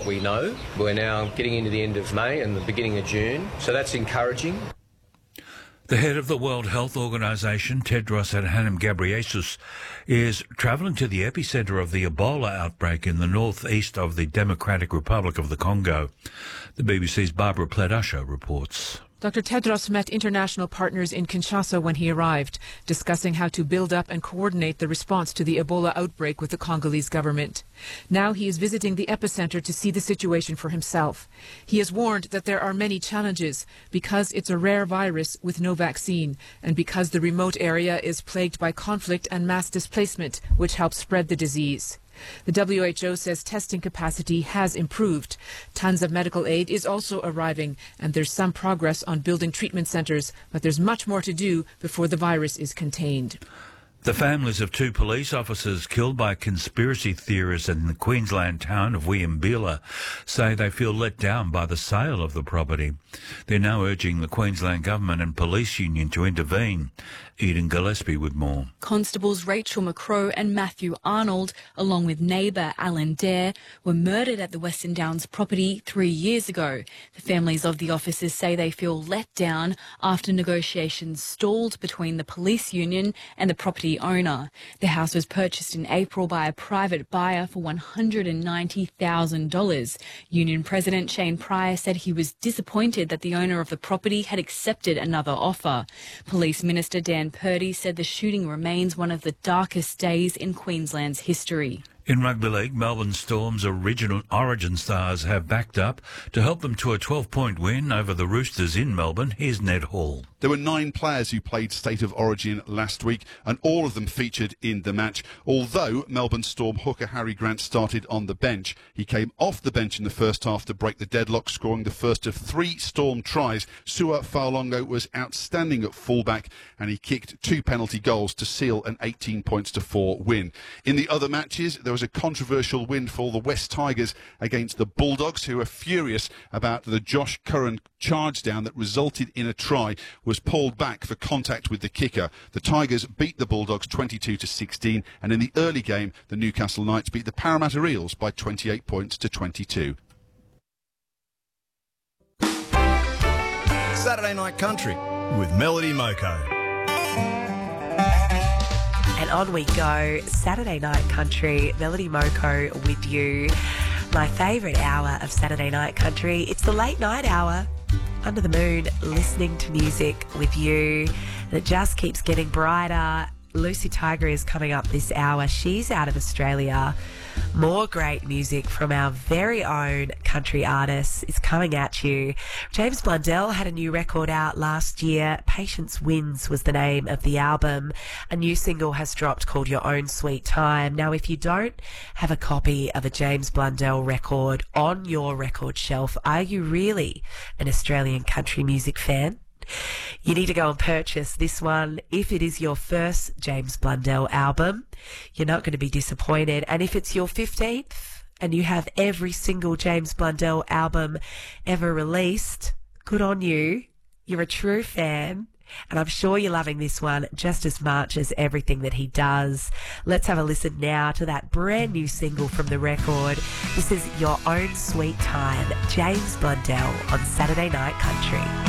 what we know. We're now getting into the end of May and the beginning of June, so that's encouraging. The head of the World Health Organization, Tedros Adhanom Ghebreyesus, is travelling to the epicentre of the Ebola outbreak in the northeast of the Democratic Republic of the Congo. The BBC's Barbara Pledusher reports. Dr. Tedros met international partners in Kinshasa when he arrived, discussing how to build up and coordinate the response to the Ebola outbreak with the Congolese government. Now he is visiting the epicenter to see the situation for himself. He has warned that there are many challenges because it's a rare virus with no vaccine and because the remote area is plagued by conflict and mass displacement, which helps spread the disease. The WHO says testing capacity has improved. Tons of medical aid is also arriving, and there's some progress on building treatment centres, but there's much more to do before the virus is contained. The families of 2 police officers killed by conspiracy theorists in the Queensland town of Williambilla say they feel let down by the sale of the property. They're now urging the Queensland Government and Police Union to intervene. Eden Gillespie with more. Constables Rachel McCrow and Matthew Arnold, along with neighbour Alan Dare, were murdered at the Western Downs property 3 years ago. The families of the officers say they feel let down after negotiations stalled between the police union and the property owner. The house was purchased in April by a private buyer for $190,000. Union President Shane Pryor said he was disappointed that the owner of the property had accepted another offer. Police Minister Dan Purdy said the shooting remains one of the darkest days in Queensland's history. In rugby league, Melbourne Storm's original Origin stars have backed up to help them to a 12-point win over the Roosters in Melbourne. Here's Ned Hall. There were 9 players who played State of Origin last week, and all of them featured in the match. Although Melbourne Storm hooker Harry Grant started on the bench, he came off the bench in the first half to break the deadlock, scoring the first of 3 Storm tries. Sua Faulongo was outstanding at fullback, and he kicked 2 penalty goals to seal an 18-4 win. In the other matches, there was a controversial win for the West Tigers against the Bulldogs, who are furious about the Josh Curran charge down that resulted in a try was pulled back for contact with the kicker. The Tigers beat the Bulldogs 22-16, and in the early game, the Newcastle Knights beat the Parramatta Eels by 28 points to 22. Saturday Night Country with Melody Moko. And on we go, Saturday Night Country, Melody Moko with you. My favourite hour of Saturday Night Country. It's the late night hour, under the moon, listening to music with you. And it just keeps getting brighter. Lucy Tiger is coming up this hour. She's out of Australia. More great music from our very own country artists is coming at you. James Blundell had a new record out last year. Patience Wins was the name of the album. A new single has dropped called Your Own Sweet Time. Now, if you don't have a copy of a James Blundell record on your record shelf, are you really an Australian country music fan? You need to go and purchase this one. If it is your first James Blundell album, you're not going to be disappointed. And if it's your 15th and you have every single James Blundell album ever released, good on you. You're a true fan. And I'm sure you're loving this one just as much as everything that he does. Let's have a listen now to that brand new single from the record. This is Your Own Sweet Time, James Blundell on Saturday Night Country.